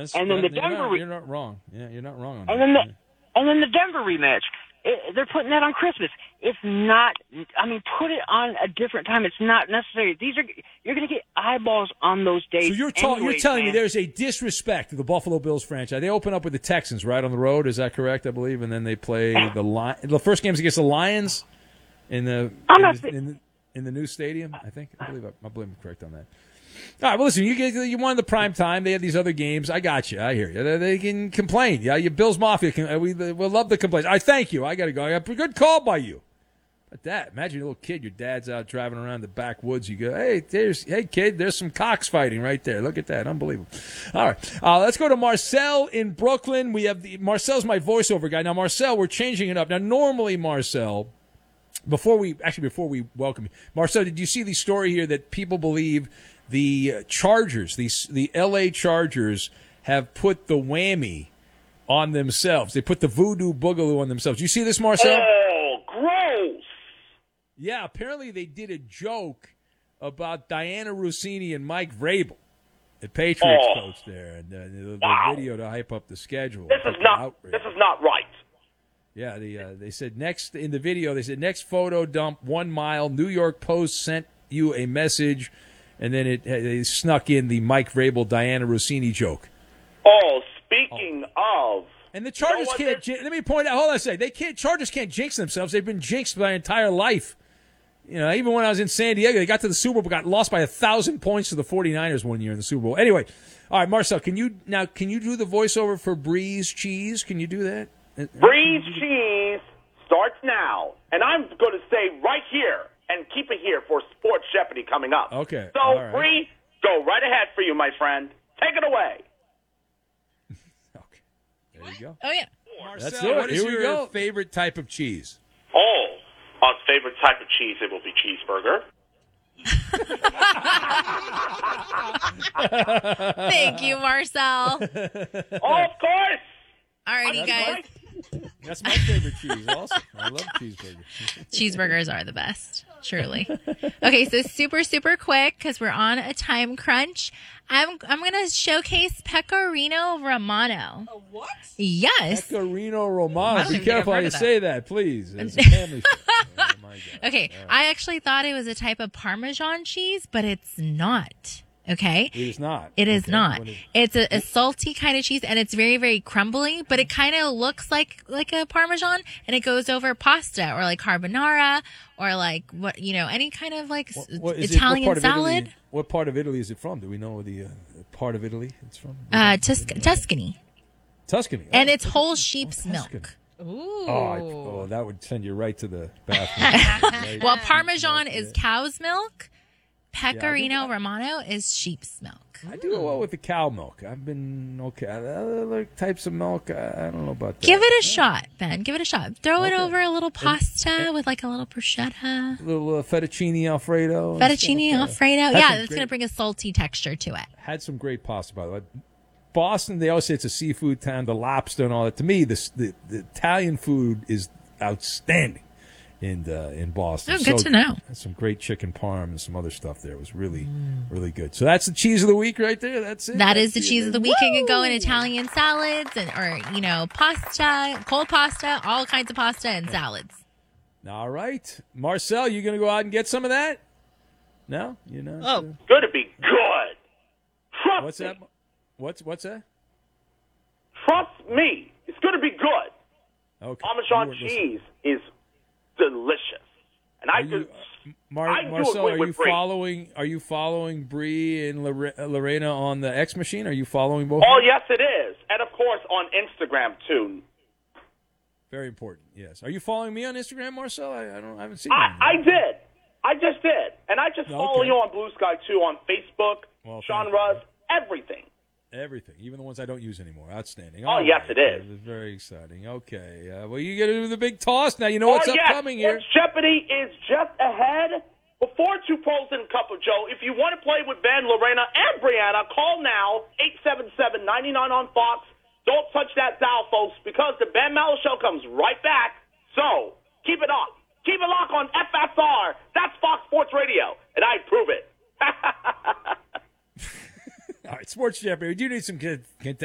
and then the Denver. You're not wrong. Yeah, you're not wrong on and that. then the Denver rematch. They're putting that on Christmas. It's not. I mean, put it on a different time. It's not necessary. You're going to get eyeballs on those days. So you're telling me there's a disrespect to the Buffalo Bills franchise. They open up with the Texans right on the road. Is that correct? I believe, and then they play the first game's against the Lions in the new stadium. I believe I'm correct on that. All right, well, listen, you won the prime time. They had these other games. I got you. I hear you. They can complain. Yeah, you Bills Mafia, we'll love the complaints. I thank you. I got to go. I got a good call by you. But that, imagine a little kid, your dad's out driving around the backwoods. You go, hey, kid, there's some cocks fighting right there. Look at that. Unbelievable. All right, let's go to Marcel in Brooklyn. Marcel's my voiceover guy. Now, Marcel, we're changing it up. Now, normally, Marcel, before we welcome you, Marcel, did you see the story here that people believe the Chargers, the L.A. Chargers, have put the whammy on themselves? They put the voodoo boogaloo on themselves. You see this, Marcel? Oh, gross. Yeah, apparently they did a joke about Diana Rossini and Mike Vrabel, the Patriots coach there, and the video to hype up the schedule. This is not right. Yeah, they said next photo dump 1 mile. New York Post sent you a message. And then they snuck in the Mike Vrabel, Diana Rossini joke. Oh, speaking of. And the Chargers can't. Let me point out. Hold on a second. Chargers can't jinx themselves. They've been jinxed my entire life. You know, even when I was in San Diego, they got to the Super Bowl, got lost by 1,000 points to the 49ers one year in the Super Bowl. Anyway, all right, Marcel, can you do the voiceover for Breeze Cheese? Can you do that? Breeze Cheese starts now, and I'm going to say right here. And keep it here for Sports Jeopardy coming up. Okay. So, all right. Bree, go right ahead for you, my friend. Take it away. Okay. There you go. Oh, yeah. Marcel, that's it. What is Here we your go. favorite type of cheese? Oh, our favorite type of cheese, it will be cheeseburger. Thank you, Marcel. Oh, of course. All righty, guys. That's my favorite cheese also. I love cheeseburgers. Cheeseburgers are the best, truly. Okay, so super, super quick because we're on a time crunch. I'm going to showcase Pecorino Romano. A what? Yes. Pecorino Romano. I don't Be even think I've careful how heard you of that. say that, please. It's a family show. Oh, my God. Okay, I actually thought it was a type of Parmesan cheese, but it's not. Okay? It is not. It is Okay. not. It's a salty kind of cheese, and it's very, very crumbly, but it kind of looks like a Parmesan, and it goes over pasta or like carbonara or like any kind of like Italian salad. What part of Italy is it from? Do we know the part of Italy it's from? Tuscany. Tuscany. And it's whole sheep's Tuscany. milk. Ooh. Oh, that would send you right to the bathroom. Well, Parmesan is cow's milk. Pecorino Romano is sheep's milk. I do well with the cow milk. I've been okay. Other types of milk, I don't know about that. Give it a shot, Ben. Give it a shot. Throw it over a little pasta with like a little bruschetta. A little fettuccine Alfredo. Fettuccine Alfredo. That's Yeah, that's going to bring a salty texture to it. Had some great pasta, by the way. Boston, they always say it's a seafood town, the lobster and all that. To me, the Italian food is outstanding in Boston. Oh, good to know. Had some great chicken parm and some other stuff there. It was really, really good. So that's the cheese of the week right there. That's it. That's the cheese of the week. It can go in Italian salads or pasta, cold pasta, all kinds of pasta and salads. All right. Marcel, you going to go out and get some of that? No? You're not? Oh. Going to be good. Trust What's me. that? What's that? Trust me. It's going to be good. Okay. Parmesan cheese is delicious. And I do Marcel, agree with Bree. Are you following Bree and Lorena on the X Machine? Are you following both? Oh, yes, it is. And, of course, on Instagram, too. Very important, yes. Are you following me on Instagram, Marcel? I haven't seen you. I did. I just did. And I just follow you on Blue Sky, too, on Facebook, Well, Sean thank you. Russ, everything. Everything, even the ones I don't use anymore. Outstanding. Oh, yes, it is. Very exciting. Okay. Well, you got to do the big toss now. You know what's upcoming here. Sports Jeopardy is just ahead. Before Two Pros and a Cup of Joe, if you want to play with Ben, Lorena, and Brianna, call now, 877-99 on Fox. Don't touch that dial, folks, because the Ben Mallow Show comes right back. So, keep it on. Keep it locked on FSR. That's Fox Sports Radio, and I prove it. All right, Sports Jeopardy. We do need some